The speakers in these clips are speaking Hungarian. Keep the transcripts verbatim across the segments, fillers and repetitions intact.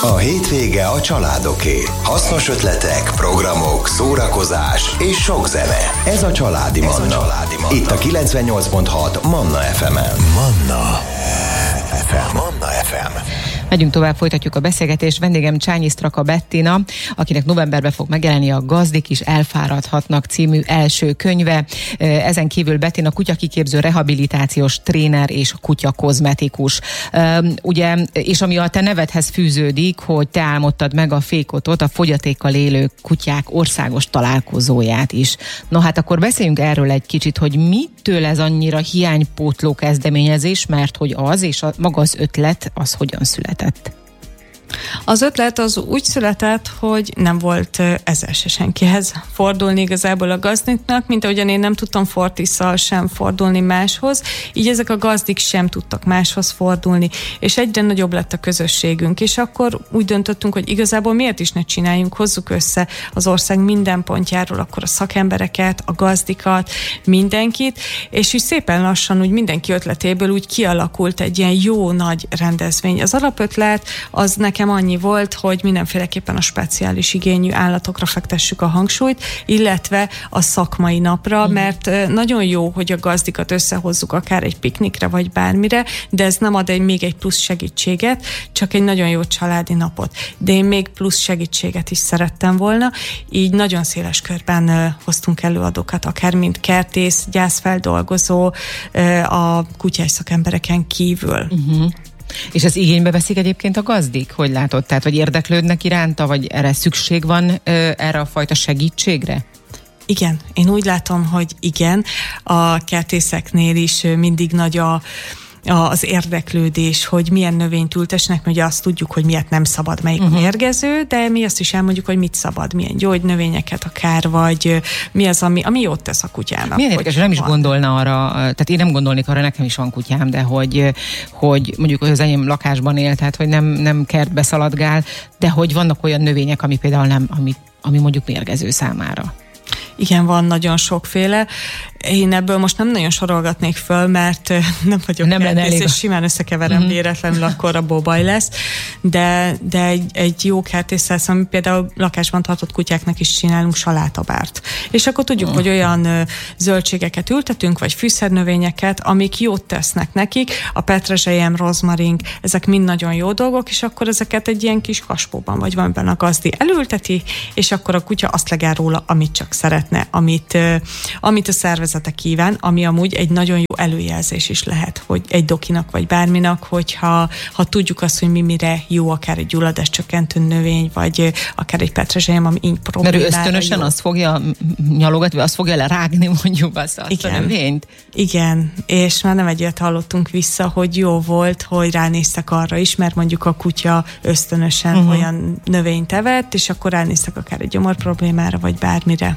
A hétvége a családoké. Hasznos ötletek, programok, szórakozás és sok zene. Ez a Családi Manna. Ez a Családi Manna. Itt a kilencvennyolc pont hat Manna ef emen. Manna ef em. Manna ef em. Megyünk tovább, folytatjuk a beszélgetést. Vendégem Csányi Straka Bettina, akinek novemberben fog megjelenni a Gazdik is elfáradhatnak című első könyve. Ezen kívül Bettina kutyakiképző, rehabilitációs tréner és kutyakozmetikus. Ugye, és ami a te nevedhez fűződik, hogy te álmodtad meg a Fékotot, a fogyatékkal élő kutyák országos találkozóját is. No hát akkor beszéljünk erről egy kicsit, hogy mitől ez annyira hiánypótló kezdeményezés, mert hogy az és a, maga az ötlet, az hogyan született? Az ötlet az úgy született, hogy nem volt ezzel se senkihez fordulni igazából a gazdiknak, mint ahogyan én nem tudtam Fortisszal sem fordulni máshoz, így ezek a gazdik sem tudtak máshoz fordulni, és egyre nagyobb lett a közösségünk, és akkor úgy döntöttünk, hogy igazából miért is ne csináljunk, hozzuk össze az ország minden pontjáról akkor a szakembereket, a gazdikat, mindenkit, és úgy szépen lassan úgy mindenki ötletéből úgy kialakult egy ilyen jó nagy rendezvény. Az alapötlet az nekem annyi volt, hogy mindenféleképpen a speciális igényű állatokra fektessük a hangsúlyt, illetve a szakmai napra, mm. mert nagyon jó, hogy a gazdikat összehozzuk akár egy piknikre, vagy bármire, de ez nem ad egy, még egy plusz segítséget, csak egy nagyon jó családi napot. De én még plusz segítséget is szerettem volna, így nagyon széles körben hoztunk előadókat, akár mint kertész, gyászfeldolgozó, a kutyás szakembereken kívül. Mm-hmm. És ez igénybe veszik egyébként a gazdik? Hogy látod? Tehát, hogy érdeklődnek iránta, vagy erre szükség van, erre a fajta segítségre? Igen, én úgy látom, hogy igen. A kertészeknél is mindig nagy a az érdeklődés, hogy milyen növényt ültesnek, mert ugye azt tudjuk, hogy miért nem szabad, melyik uh-huh. a mérgező, de mi azt is elmondjuk, hogy mit szabad, milyen gyógynövényeket akár, vagy mi az, ami, ami jót tesz a kutyának. Milyen érdekes, nem is gondolna arra, tehát én nem gondolnék arra, nekem is van kutyám, de hogy, hogy mondjuk az enyém lakásban él, tehát hogy nem, nem kertbe szaladgál, de hogy vannak olyan növények, ami például nem, ami, ami mondjuk mérgező számára. Igen, van nagyon sokféle. Én ebből most nem nagyon sorolgatnék föl, mert nem vagyok nem kertész, és simán összekeverem mm-hmm. véletlenül, akkor abból baj lesz. De, de egy, egy jó kertésszel szemben például lakásban tartott kutyáknak is csinálunk salátabárt. És akkor tudjuk, mm. hogy olyan ö, zöldségeket ültetünk, vagy fűszernövényeket, amik jót tesznek nekik. A petrezselyem, rozmarink, ezek mind nagyon jó dolgok, és akkor ezeket egy ilyen kis kaspóban, vagy van benne a gazdi elülteti, és akkor a kutya azt legál róla, amit csak szeretne, amit, ö, amit a szervezet kíván, ami amúgy egy nagyon jó előjelzés is lehet, hogy egy dokinak vagy bárminak, hogyha ha tudjuk azt, hogy mi mire jó, akár egy gyulladáscsökkentő növény, vagy akár egy petrezselyem, ami így problémára Mert ő ösztönösen jó. Azt fogja nyalogatni, azt fogja lerágni mondjuk azt, azt igen. a növényt. Igen, és már nem egyet hallottunk vissza, hogy jó volt, hogy ránéztek arra is, mert mondjuk a kutya ösztönösen uh-huh. olyan növényt evett, és akkor ránéztek akár egy gyomor problémára, vagy bármire.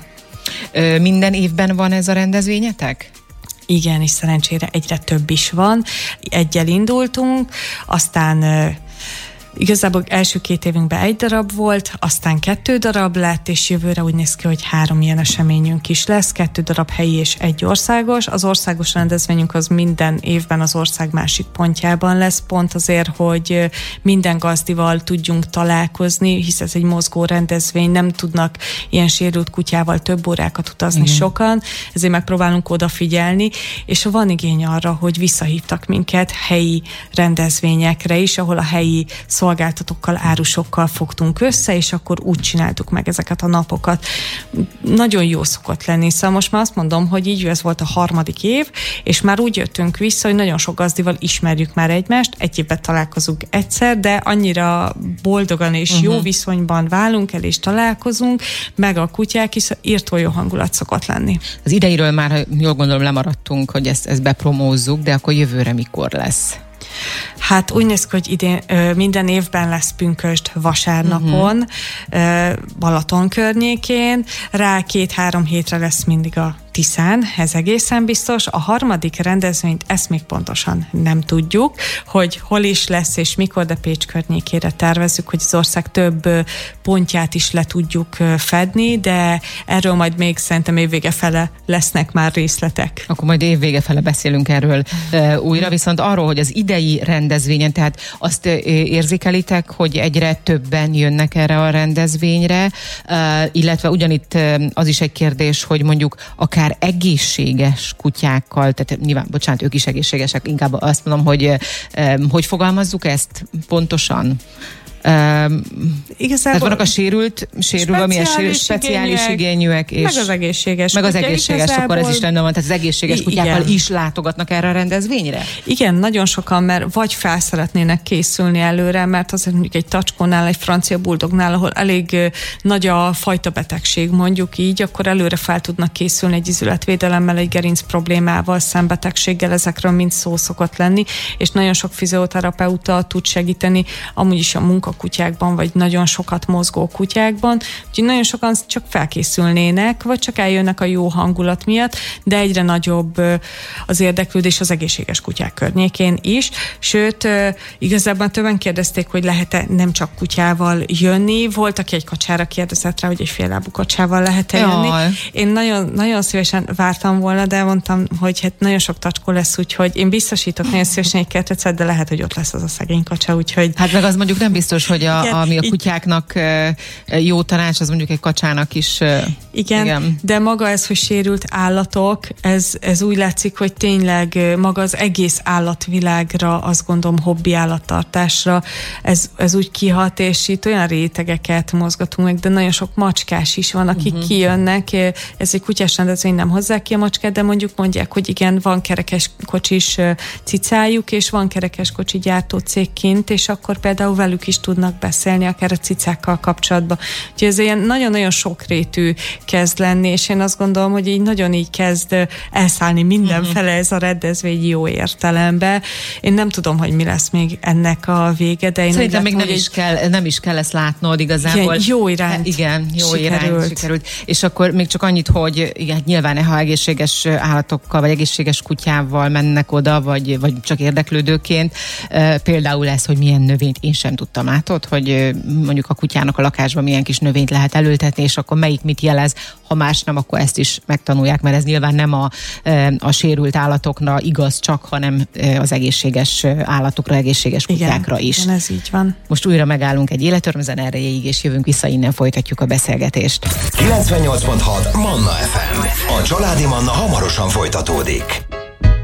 Ö, minden évben van ez a rendezvényetek? Igen, és szerencsére egyre több is van. Egyel indultunk, aztán ö, igazából első két évünkben egy darab volt, aztán kettő darab lett, és jövőre úgy néz ki, hogy három ilyen eseményünk is lesz, kettő darab helyi és egy országos. Az országos rendezvényünk az minden évben az ország másik pontjában lesz, pont azért, hogy minden gazdival tudjunk találkozni, hisz ez egy mozgó rendezvény, nem tudnak ilyen sérült kutyával több órákat utazni mm. sokan, ezért megpróbálunk odafigyelni, és van igény arra, hogy visszahívtak minket helyi rendezvényekre is, ahol a helyi szolgáltatókkal, árusokkal fogtunk össze, és akkor úgy csináltuk meg ezeket a napokat. Nagyon jó szokott lenni, szóval most már azt mondom, hogy így ez volt a harmadik év, és már úgy jöttünk vissza, hogy nagyon sok gazdival ismerjük már egymást, egy évben találkozunk egyszer, de annyira boldogan és uh-huh. jó viszonyban válunk el, és találkozunk, meg a kutyák is, írtó jó hangulat szokott lenni. Az ideiről már jól gondolom lemaradtunk, hogy ezt, ezt bepromózzuk, de akkor jövőre mikor lesz? Hát úgy néz ki, hogy idén minden évben lesz pünkösd vasárnapon, uh-huh. Balaton környékén, rá két-három hétre lesz mindig a Tiszán, ez egészen biztos. A harmadik rendezvényt, ezt még pontosan nem tudjuk, hogy hol is lesz és mikor, de Pécs környékére tervezzük, hogy az ország több pontját is le tudjuk fedni, de erről majd még szerintem évvége fele lesznek már részletek. Akkor majd évvége fele beszélünk erről uh, újra, viszont arról, hogy az idei rendezvényen, tehát azt uh, érzékelitek, hogy egyre többen jönnek erre a rendezvényre, uh, illetve ugyanitt uh, az is egy kérdés, hogy mondjuk akár egészséges kutyákkal, tehát nyilván, bocsánat, ők is egészségesek, inkább azt mondom, hogy uh, hogy fogalmazzuk ezt pontosan? Um, Igazából vannak a sérült, sérül, amilyen sérült, speciális igényűek, és meg az egészséges. Meg az egészséges, igazából... akkor ez is rendben van, tehát az egészséges kutyákkal igen. is látogatnak erre a rendezvényre? Igen, nagyon sokan, mert vagy fel szeretnének készülni előre, mert azért mondjuk egy tacskónál, egy francia buldognál, ahol elég nagy a fajta betegség, mondjuk így, akkor előre fel tudnak készülni egy izületvédelemmel, egy gerinc problémával, szembetegséggel, ezekről mind szó szokott lenni, és nagyon sok fizioterapeuta tud segíteni, amúgy is a munka kutyákban, vagy nagyon sokat mozgó kutyákban, úgyhogy nagyon sokan csak felkészülnének, vagy csak eljönnek a jó hangulat miatt, de egyre nagyobb az érdeklődés az egészséges kutyák környékén is, sőt, igazából többen kérdezték, hogy lehet-e nem csak kutyával jönni, volt, aki egy kacsára kérdezett rá, hogy egy féllábú kacsával lehet-e jönni. Jaj. Én nagyon, nagyon szívesen vártam volna, de mondtam, hogy hát nagyon sok tacskó lesz, úgyhogy én biztosítok nagyon szívesen egy kertecet, de lehet, hogy ott lesz az a szegény kacsa, úgyhogy... Hát meg az mondjuk nem biztos, hogy a, igen, ami a kutyáknak jó tanács, az mondjuk egy kacsának is. Igen, igen, de maga ez, hogy sérült állatok, ez, ez úgy látszik, hogy tényleg maga az egész állatvilágra, azt gondolom hobbi állattartásra, ez, ez úgy kihat, és itt olyan rétegeket mozgatunk meg, de nagyon sok macskás is van, akik uh-huh. kijönnek, ez egy kutyás rendezvény, nem hozzák ki a macskát, de mondjuk mondják, hogy igen, van kerekes kocsis cicájuk, és van kerekes kocsi gyártó cég kint, és akkor például velük is tudnak beszélni, akár a cicákkal kapcsolatban. Úgyhogy ez ilyen nagyon-nagyon sokrétű kezd lenni, és én azt gondolom, hogy így nagyon így kezd elszállni mindenfele ez a rendezvény jó értelemben. Én nem tudom, hogy mi lesz még ennek a vége, de én szerintem még nem is, kell, nem is kell ezt látnod igazából. Igen, jó irányt igen, jó sikerült. irányt sikerült. És akkor még csak annyit, hogy igen, nyilván ha egészséges állatokkal, vagy egészséges kutyával mennek oda, vagy, vagy csak érdeklődőként, például lesz, hogy milyen növényt én sem tudtam, látod, hogy mondjuk a kutyának a lakásban milyen kis növényt lehet elültetni, és akkor melyik mit jelez, ha más nem, akkor ezt is megtanulják, mert ez nyilván nem a, a sérült állatokra igaz csak, hanem az egészséges állatokra, egészséges kutyákra igen, is. Igen, ez így van. Most újra megállunk egy életörömzen erejéig, és jövünk vissza, innen folytatjuk a beszélgetést. kilencvennyolc pont hat Manna ef em. A családi Manna hamarosan folytatódik.